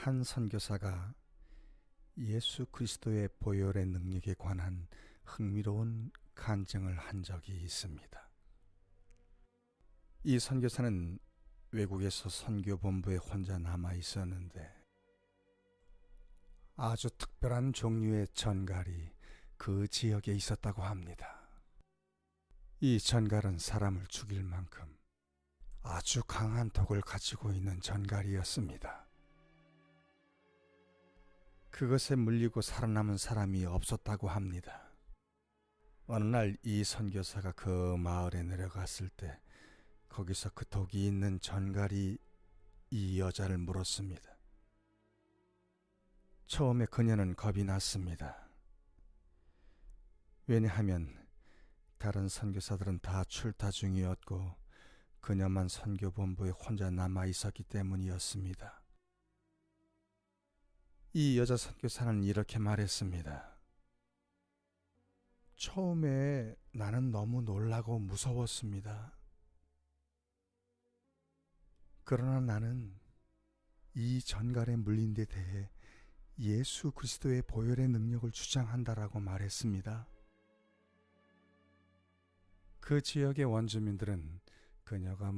한 선교사가 예수 그리스도의 보혈의 능력에 관한 흥미로운 간증을 한 적이 있습니다. 이 선교사는 외국에서 선교본부에 혼자 남아 있었는데 아주 특별한 종류의 전갈이 그 지역에 있었다고 합니다. 이 전갈은 사람을 죽일 만큼 아주 강한 독을 가지고 있는 전갈이었습니다. 그것에 물리고 살아남은 사람이 없었다고 합니다. 어느 날 이 선교사가 그 마을에 내려갔을 때 거기서 그 독이 있는 전갈이 이 여자를 물었습니다. 처음에 그녀는 겁이 났습니다. 왜냐하면 다른 선교사들은 다 출타 중이었고 그녀만 선교본부에 혼자 남아 있었기 때문이었습니다. 이 여자 선교사는 이렇게 말했습니다. 처음에 나는 너무 놀라고 무서웠습니다. 그러나 나는 이 전갈에 물린 데 대해 예수 그리스도의 보혈의 능력을 주장한다라고 말했습니다. 그 지역의 원주민들은 그녀가